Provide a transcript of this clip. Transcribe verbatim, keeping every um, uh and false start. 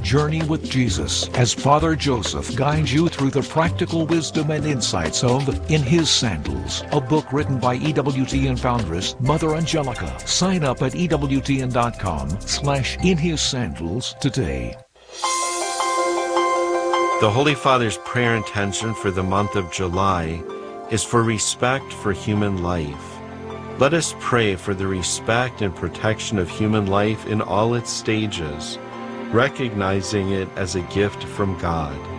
Journey with Jesus as Father Joseph guides you through the practical wisdom and insights of In His Sandals, a book written by E W T N foundress Mother Angelica. Sign up at E W T N dot com slash In His Sandals today. The Holy Father's prayer intention for the month of July is for respect for human life. Let us pray for the respect and protection of human life in all its stages, recognizing it as a gift from God.